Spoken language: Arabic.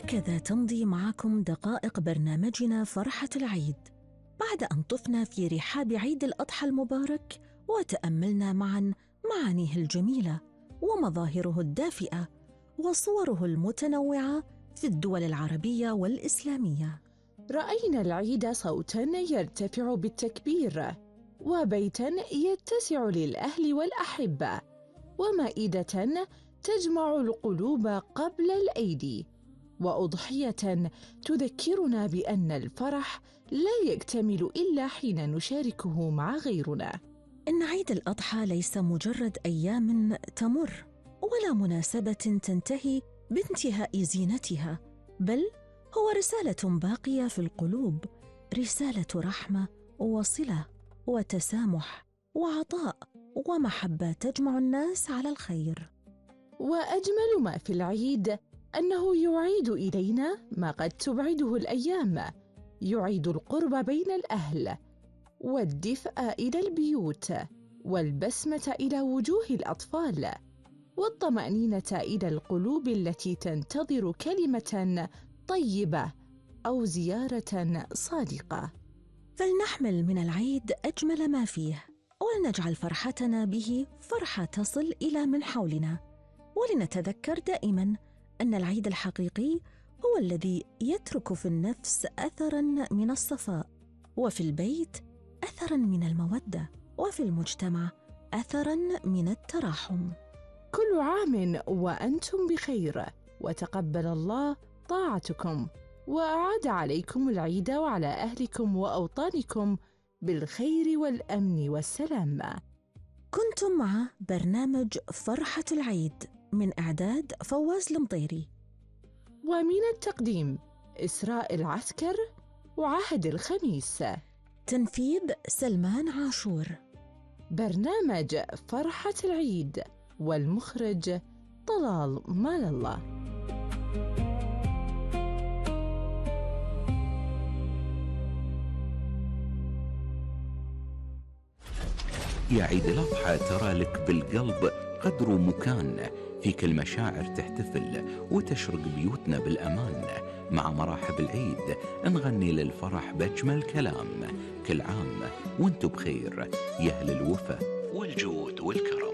وهكذا تمضي معكم دقائق برنامجنا فرحة العيد بعد أن طفنا في رحاب عيد الأضحى المبارك وتأملنا معا معانيه الجميلة ومظاهره الدافئة وصوره المتنوعة في الدول العربية والإسلامية. رأينا العيد صوتاً يرتفع بالتكبير، وبيتاً يتسع للأهل والأحبة، ومائدة تجمع القلوب قبل الأيدي، وأضحية تذكرنا بأن الفرح لا يكتمل إلا حين نشاركه مع غيرنا. إن عيد الأضحى ليس مجرد أيام تمر ولا مناسبة تنتهي بانتهاء زينتها، بل هو رسالة باقية في القلوب، رسالة رحمة وصلة وتسامح وعطاء ومحبة تجمع الناس على الخير. وأجمل ما في العيد أنه يعيد إلينا ما قد تبعده الأيام، يعيد القرب بين الأهل، والدفء إلى البيوت، والبسمة إلى وجوه الأطفال، والطمأنينة إلى القلوب التي تنتظر كلمة طيبة أو زيارة صادقة. فلنحمل من العيد أجمل ما فيه، ولنجعل فرحتنا به فرحة تصل إلى من حولنا، ولنتذكر دائما أن العيد الحقيقي هو الذي يترك في النفس أثرا من الصفاء، وفي البيت أثرا من المودة، وفي المجتمع أثرا من التراحم. كل عام وأنتم بخير، وتقبل الله طاعتكم، وأعاد عليكم العيد وعلى أهلكم وأوطانكم بالخير والأمن والسلام. كنتم مع برنامج فرحة العيد من إعداد فواز المطيري، ومن التقديم إسراء العسكر وعهد الخميس، تنفيذ سلمان عاشور. برنامج فرحة العيد، والمخرج طلال مال الله. يا عيد الأضحى ترى لك بالقلب قدر ومكان، فيك المشاعر تحتفل وتشرق بيوتنا بالأمان. مع مراحب العيد نغني للفرح بأجمل كلام، كل عام وانتو بخير يا أهل الوفا والجود والكرم.